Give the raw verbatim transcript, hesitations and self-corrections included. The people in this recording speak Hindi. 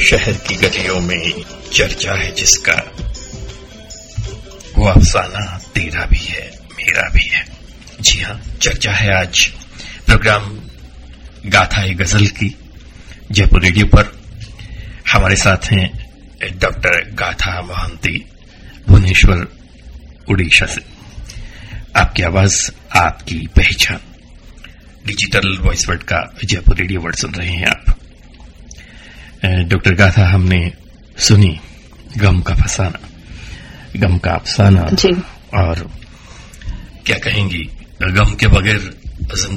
शहर की गलियों में चर्चा है जिसका, वो अफसाना तेरा भी है मेरा भी है। जी हां, चर्चा है आज प्रोग्राम गाथा ए गजल की जयपुर रेडियो पर। हमारे साथ हैं डॉक्टर गाथा मोहंती, भुवनेश्वर, उड़ीसा से। आपकी आवाज, आपकी पहचान, डिजिटल वॉइस वर्ड का जयपुर रेडियो वर्ड सुन रहे हैं आप। डॉक्टर गाथा, हमने सुनी गम का फसाना, गम का अफसाना, जी। और क्या कहेंगी, गम के बगैर